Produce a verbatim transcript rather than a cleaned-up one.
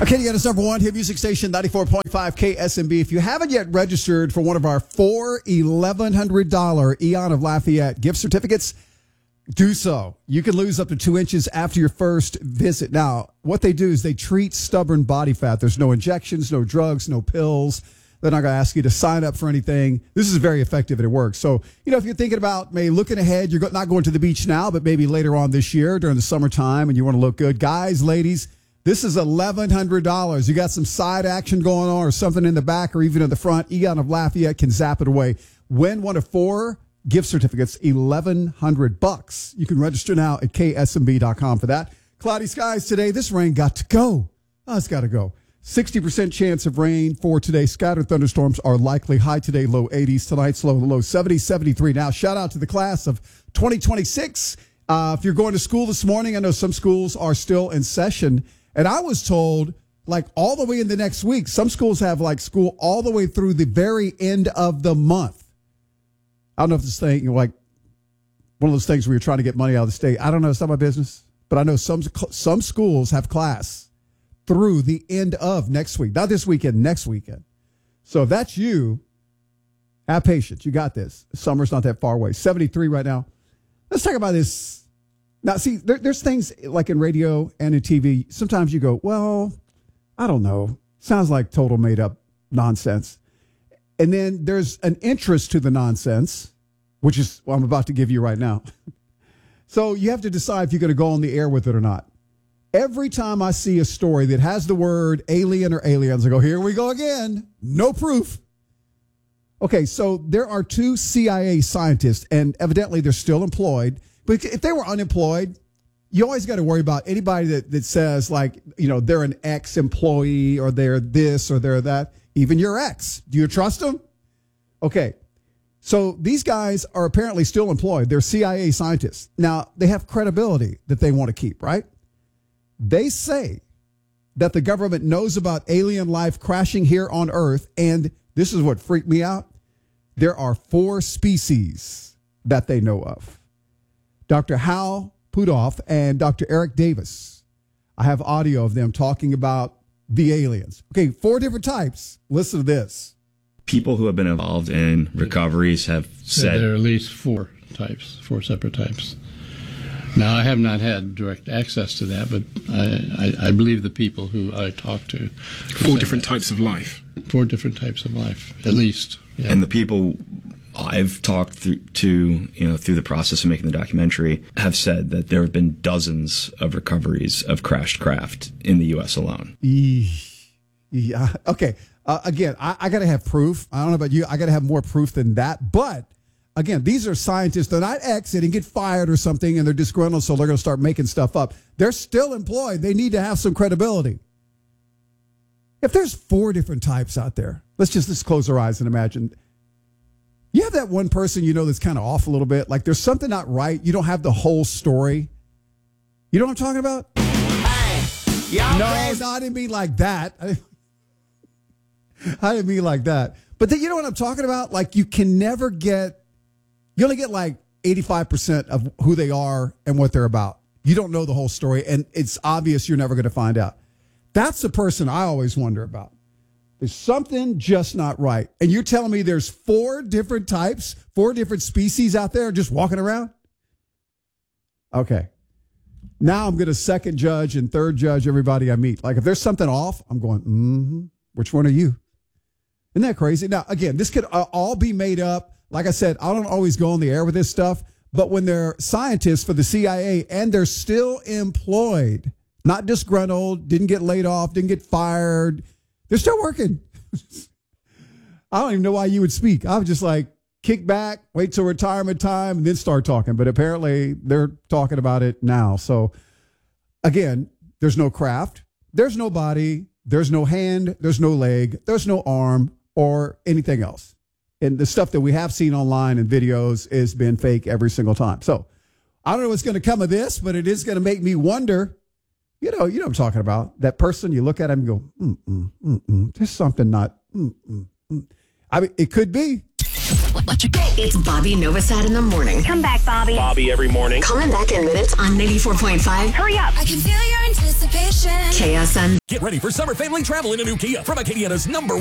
Okay, you got us number one hit music station, ninety-four point five K S M B. If you haven't yet registered for one of our four eleven hundred dollars Eon of Lafayette gift certificates, do so. You can lose up to two inches after your first visit. Now, what they do is they treat stubborn body fat. There's no injections, no drugs, no pills. They're not going to ask you to sign up for anything. This is very effective and it works. So, you know, if you're thinking about maybe looking ahead, you're not going to the beach now, but maybe later on this year during the summertime and you want to look good. Guys, ladies, this is eleven hundred dollars. You got some side action going on or something in the back or even in the front. Eon of Lafayette can zap it away. Win one of four gift certificates, eleven hundred bucks. You can register now at K S M B dot com for that. Cloudy skies today. This rain got to go. Oh, it's got to go. sixty percent chance of rain for today. Scattered thunderstorms are likely. High today, low eighties. Tonight's low, low seventy, seventy-three. Now, shout out to the class of twenty twenty-six. Uh, if you're going to school this morning, I know some schools are still in session. And I was told, like, all the way in the next week, some schools have, like, school all the way through the very end of the month. I don't know if this thing, like, one of those things where you're trying to get money out of the state. I don't know. It's not my business. But I know some some schools have class through the end of next week. Not this weekend, next weekend. So if that's you, have patience. You got this. Summer's not that far away. seventy-three right now. Let's talk about this. Now, see, there, there's things like in radio and in T V. Sometimes you go, well, I don't know. Sounds like total made up nonsense. And then there's an interest to the nonsense, which is what I'm about to give you right now. So you have to decide if you're going to go on the air with it or not. Every time I see a story that has the word alien or aliens, I go, here we go again. No proof. Okay, so there are two C I A scientists, and evidently they're still employed. But if they were unemployed, you always got to worry about anybody that, that says, like, you know, they're an ex-employee or they're this or they're that. Even your ex. Do you trust them? Okay. So these guys are apparently still employed. They're C I A scientists. Now, they have credibility that they want to keep, right? They say that the government knows about alien life crashing here on Earth, and this is what freaked me out. There are four species that they know of. Doctor Hal Puthoff and Doctor Eric Davis. I have audio of them talking about the aliens. Okay, four different types. Listen to this. People who have been involved in recoveries have said there are at least four types, four separate types. Now, I have not had direct access to that, but I, I, I believe the people who I talk to. Four different that. types of life. Four different types of life, at least. Yeah. And the people I've talked through, to, you know, through the process of making the documentary have said that there have been dozens of recoveries of crashed craft in the U S alone. Yeah. Okay. Uh, again, I, I got to have proof. I don't know about you. I got to have more proof than that. But again, these are scientists. They're not exit and get fired or something, and they're disgruntled, so they're going to start making stuff up. They're still employed. They need to have some credibility. If there's four different types out there, let's just let's close our eyes and imagine. You have that one person you know that's kind of off a little bit. Like there's something not right. You don't have the whole story. You know what I'm talking about? Hey, no, no, I didn't mean like that. I, I didn't mean like that. But then you know what I'm talking about? Like you can never get, you only get like eighty-five percent of who they are and what they're about. You don't know the whole story, and it's obvious you're never going to find out. That's the person I always wonder about. There's something just not right. And you're telling me there's four different types, four different species out there just walking around? Okay. Now I'm going to second judge and third judge everybody I meet. Like if there's something off, I'm going, mm-hmm. Which one are you? Isn't that crazy? Now, again, this could uh, all be made up. Like I said, I don't always go on the air with this stuff. But when they're scientists for the C I A and they're still employed, not disgruntled, didn't get laid off, didn't get fired, they're still working. I don't even know why you would speak. I was just like, kick back, wait till retirement time, and then start talking. But apparently they're talking about it now. So, again, there's no craft. There's no body. There's no hand. There's no leg. There's no arm or anything else. And the stuff that we have seen online and videos has been fake every single time. So, I don't know what's going to come of this, but it is going to make me wonder. You know, you know what I'm talking about. That person, you look at him and go, mm-mm, mm-mm. There's something not, mm-mm, mm. I mean, it could be. Let you go. It's Bobby Novosad in the morning. Come back, Bobby. Bobby every morning. Coming back in minutes on ninety-four point five. Hurry up. I can feel your anticipation. K S N. Get ready for summer family travel in a new Kia from Acadiana's number